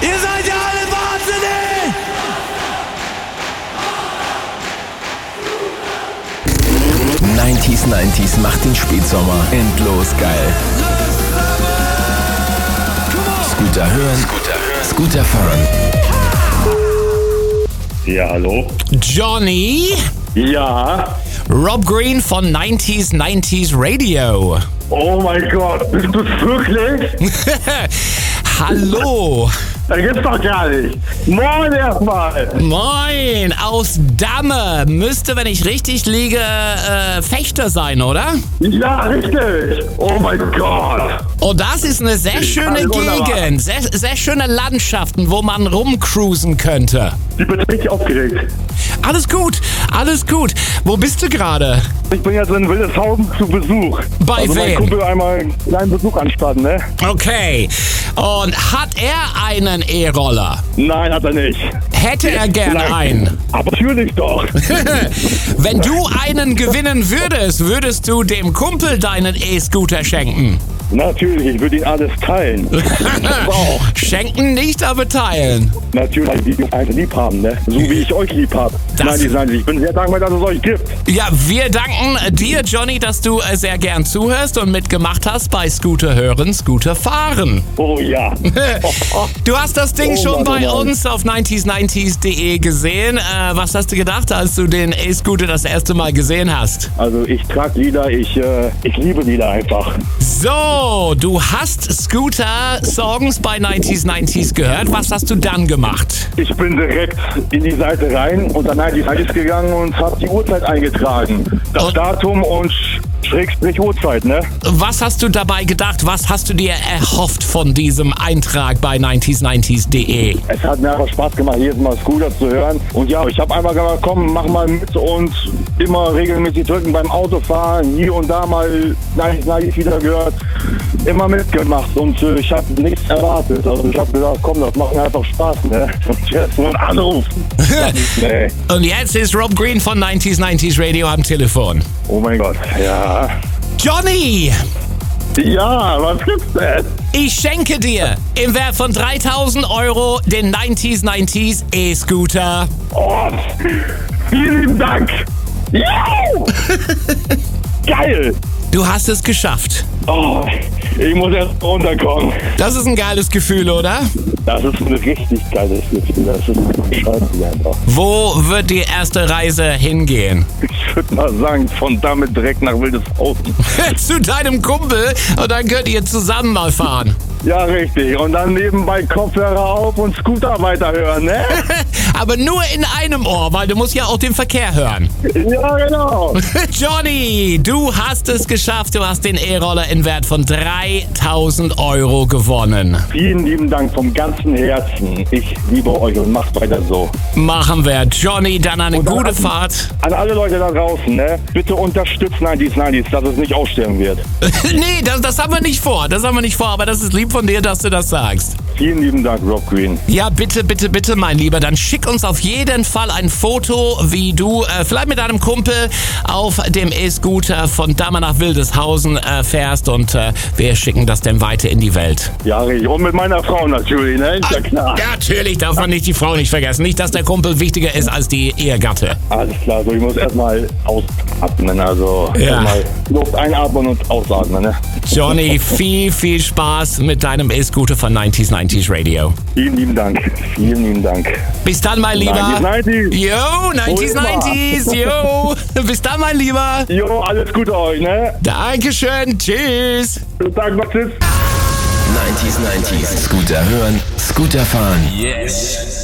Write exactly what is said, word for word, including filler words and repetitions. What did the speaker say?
Ihr seid ja alle wahnsinnig! neunzig neunzig macht den Spätsommer endlos geil. Scooter hören, Scooter hören, Scooter fahren. Ja, hallo? Johnny? Ja? Rob Green von neunzig neunzig Radio. Oh mein Gott, bist du wirklich? Hallo. Das gibt's doch gar nicht. Moin erstmal. Moin, aus Damme. Müsste, wenn ich richtig liege, äh, Fechter sein, oder? Ja, richtig. Oh mein Gott. Oh, das ist eine sehr schöne Alles wunderbar. Gegend. Sehr, sehr schöne Landschaften, wo man rumcruisen könnte. Ich bin richtig aufgeregt. Alles gut, alles gut. Wo bist du gerade? Ich bin jetzt in Wildeshausen zu Besuch. Bei also mein wem? Kumpel einmal einen kleinen Besuch anstatten, ne? Okay. Und hat er einen E-Roller? Nein, hat er nicht. Hätte er gerne Nein. einen? Aber natürlich doch. Wenn du einen gewinnen würdest, würdest du dem Kumpel deinen E-Scooter schenken? Natürlich, ich würde ihn alles teilen. Auch. Schenken nicht, aber teilen. Natürlich, die uns einfach lieb haben, ne? So wie ich euch lieb habe. Das- Nein, die sagen, ich bin sehr dankbar, dass es euch gibt. Ja, wir danken dir, Johnny, dass du äh, sehr gern zuhörst und mitgemacht hast bei Scooter hören, Scooter fahren. Oh ja. Du hast das Ding Oh schon Mann, bei oh Mann. uns auf neunzig neunzig punkt de gesehen. Äh, was hast du gedacht, als du den E-Scooter das erste Mal gesehen hast? Also ich trage Lieder, ich, äh, ich liebe Lieder einfach. So, du hast Scooter-Songs bei neunzig neunzig gehört. Was hast du dann gemacht? Ich bin direkt in die Seite rein und dann in die Seite gegangen und habe die Uhrzeit eingetragen. Das Und- Datum und Sch- Schrägstrich Uhrzeit, ne? Was hast du dabei gedacht? Was hast du dir erhofft von diesem Eintrag bei neunzig neunzig punkt de? Es hat mir einfach Spaß gemacht, jedes Mal Scooter zu hören. Und ja, ich habe einfach gesagt, komm, mach mal mit und immer regelmäßig drücken beim Autofahren. Hier und da mal neunzig neunzig wieder gehört. Immer mitgemacht und äh, ich habe nichts erwartet. Also ich habe gesagt, komm, das macht mir einfach Spaß, ne? Und jetzt so ein Anruf. Das ist, nee. Und jetzt ist Rob Green von neunzig neunzig Radio am Telefon. Oh mein Gott, ja. Johnny, Ja, was gibt's denn? ich schenke dir im Wert von dreitausend Euro den neunzig neunzig E-Scooter. Oh, vielen lieben Dank. Jau! Geil. Du hast es geschafft. Oh, ich muss erst runterkommen. Das ist ein geiles Gefühl, oder? Das ist ein richtig geiles Gefühl. Das ist scheiße einfach. Wo wird die erste Reise hingehen? Ich würde mal sagen, von damit direkt nach Wildeshausen. Zu deinem Kumpel und dann könnt ihr zusammen mal fahren. Ja, richtig. Und dann nebenbei Kopfhörer auf und Scooter weiterhören, ne? Aber nur in einem Ohr, weil du musst ja auch den Verkehr hören. Ja, genau. Johnny, du hast es geschafft. Du hast den E-Roller in Wert von dreitausend Euro gewonnen. Vielen lieben Dank vom ganzen Herzen. Ich liebe euch und macht weiter so. Machen wir. Johnny, dann eine Und dann gute an- Fahrt. An alle Leute da draußen, ne? Bitte unterstützt neunzig neunzig, dass es nicht aussterben wird. Nee, das, das haben wir nicht vor. Das haben wir nicht vor, aber das ist lieb von dir, dass du das sagst. Vielen lieben Dank, Rob Green. Ja, bitte, bitte, bitte, mein Lieber. Dann schick uns auf jeden Fall ein Foto, wie du äh, vielleicht mit deinem Kumpel auf dem E-Scooter von Damme nach Wildeshausen äh, fährst und äh, wir schicken das dann weiter in die Welt. Ja, richtig. Und mit meiner Frau natürlich, ne? Ist ja klar. Ja, natürlich darf man nicht die Frau nicht vergessen. Nicht, dass der Kumpel wichtiger ist als die Ehegatte. Alles klar, so ich muss erstmal ausatmen, also Ja. erstmal Luft einatmen und ausatmen, ne? Johnny, viel, viel Spaß mit deinem E-Scooter von neunzig neunzig Radio. Vielen lieben Dank. Vielen lieben Dank. Bis dann, mein Lieber. neunzig neunzig. Jo, neunzig neunzig. Jo. Bis dann, mein Lieber. Jo, alles Gute euch, ne? Dankeschön. Tschüss. Guten Tag, noch tschüss. neunzig neunzig Scooter hören, Scooter fahren. Yes.